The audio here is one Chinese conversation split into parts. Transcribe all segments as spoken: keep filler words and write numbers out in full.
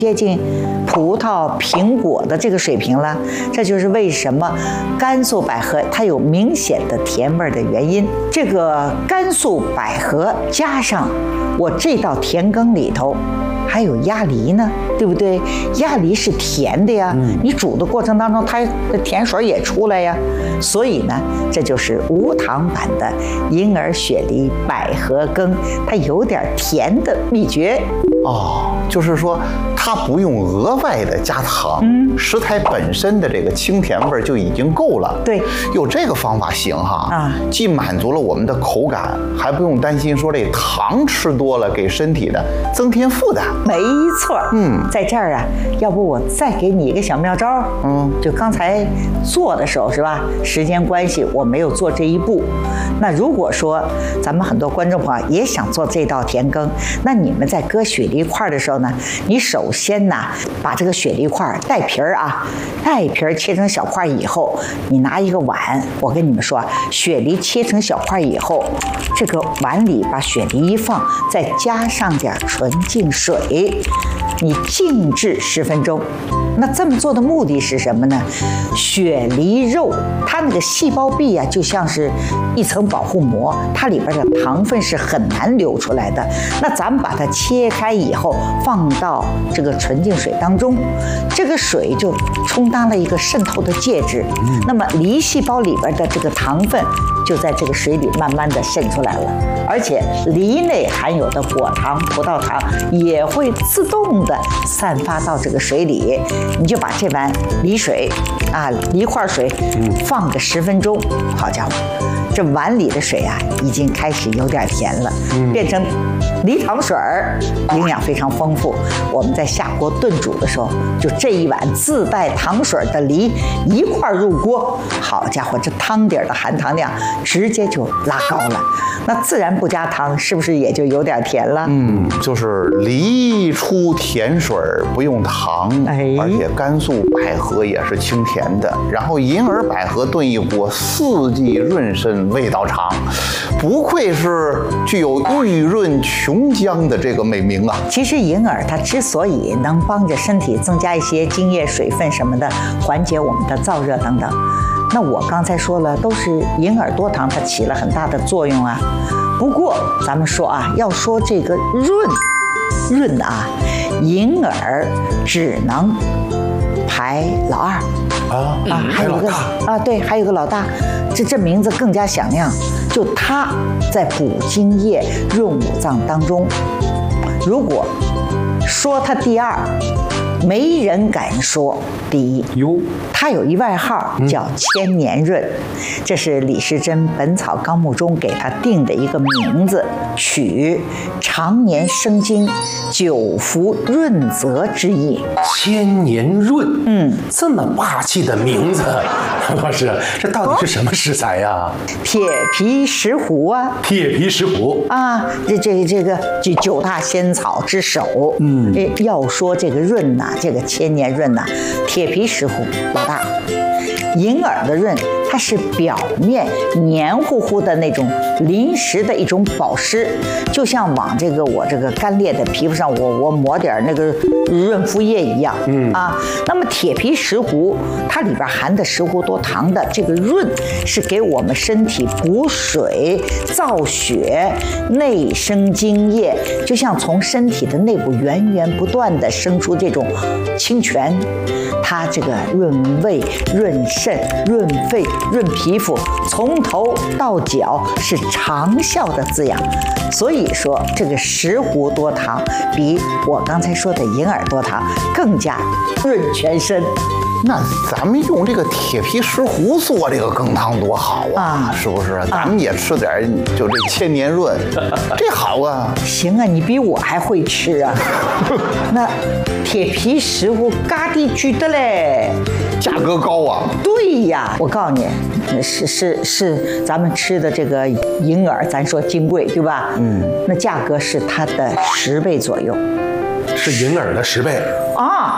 接近葡萄、苹果的这个水平了。这就是为什么甘肃百合它有明显的甜味的原因。这个甘肃百合加上我这道甜羹里头还有鸭梨呢，对不对？鸭梨是甜的呀，嗯、你煮的过程当中，它的甜水也出来呀。所以呢，这就是无糖版的银耳雪梨百合羹，它有点甜的秘诀。 哦，就是说它不用额外的加糖，嗯，食材本身的这个清甜味就已经够了。 对， 有这个方法行哈， 啊， 既满足了我们的口感，还不用担心说这糖吃多了给身体的增添负担。 没错，嗯，在这儿啊，要不我再给你一个小妙招，嗯，就刚才做的时候是吧？时间关系我没有做这一步。那如果说咱们很多观众朋友也想做这道甜羹，那你们在割雪梨块的时候呢，你首先呢把这个雪梨块带皮儿啊，带皮儿切成小块以后，你拿一个碗，我跟你们说，雪梨切成小块以后，这个碗里把雪梨一放，再加上点纯净水，你静置十分钟。那这么做的目的是什么呢？雪梨肉它那个细胞壁啊，就像是一层保护膜，它里边的糖分是很难流出来的。那咱们把它切开以后，放到这个纯净水当中，这个水就充当了一个渗透的介质。那么梨细胞里边的这个糖分就在这个水里慢慢的渗出来了，而且梨内含有的果糖、葡萄糖也会自动的散发到这个水里。你就把这碗梨水啊，梨块水放个十分钟，好家伙，这碗里的水啊已经开始有点甜了，变成梨糖水儿，营养非常丰富。我们在下锅炖煮的时候，就这一碗自带糖水的梨一块入锅，好家伙，这汤底的含糖量直接就拉高了。那自然不加糖，是不是也就有点甜了？ 嗯，就是梨出甜水不用糖，哎，而且甘肃百合也是清甜的，然后银耳百合炖一锅，四季润身，味道长，不愧是具有玉润琼浆的这个美名啊。 其实银耳它之所以能帮着身体增加一些津液、水分什么的，缓解我们的燥热等等，那我刚才说了，都是银耳多糖，它起了很大的作用啊。不过咱们说啊，要说这个润润啊，银耳只能排老二啊啊，还有一个啊，对，还有个老大，这这名字更加响亮，就它在补津液、润五脏当中，如果说它第二，没人敢说第一。 哟， 它有一外号叫千年润，嗯、这是李时珍《本草纲目》中给它定的一个名字，取常年生津、久服润泽之意。 千年润， 嗯， 这么霸气的名字，老师，这到底是什么食材呀、啊？ 铁皮石斛啊， 铁皮石斛啊，这这这个这九大仙草之首。嗯，要说这个润呐、啊，这个千年润呐、啊，铁皮石斛老大。银耳的润，它是表面黏糊糊的那种临时的一种保湿，就像往这个我这个干裂的皮肤上我我抹点那个润肤液一样。嗯啊，那么铁皮石斛它里边含的石斛多糖的这个润，是给我们身体补水、造血、内生津液，就像从身体的内部源源不断的生出这种清泉。它这个润胃、润肾、润肺、润皮肤，从头到脚是长效的滋养。所以说，这个石斛多糖比我刚才说的银耳多糖更加润全身。 那咱们用这个铁皮石斛做这个羹汤多好啊，啊是不是？咱们也吃点就这千年润，这好啊。 行啊，你比我还会吃啊。那铁皮石斛嘎地居的嘞， 价格高啊。 对呀，我告诉你，是是是，咱们吃的这个银耳，咱说金贵对吧？嗯，那价格是它的十倍左右。 是银耳的十倍啊！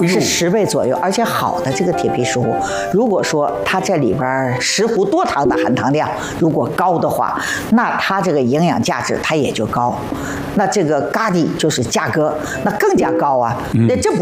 是十倍左右。而且好的这个铁皮石斛，如果说它这里边石斛多糖的含糖量如果高的话，那它这个营养价值它也就高，那这个咖喱就是价格那更加高啊，那这不。